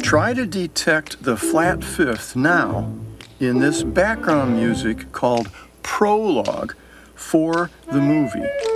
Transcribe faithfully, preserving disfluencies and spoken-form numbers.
Try to detect the flat fifth now in this background music called prologue for the movie.